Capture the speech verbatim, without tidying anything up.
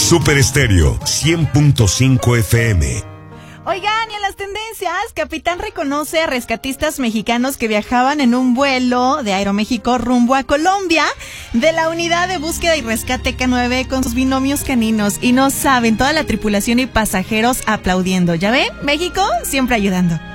Super Estéreo cien punto cinco F M. Oigan, y en las tendencias, Capitán reconoce a rescatistas mexicanos que viajaban en un vuelo de Aeroméxico rumbo a Colombia de la unidad de búsqueda y rescate K nueve con sus binomios caninos. Y no saben, toda la tripulación y pasajeros aplaudiendo. ¿Ya ven? México siempre ayudando.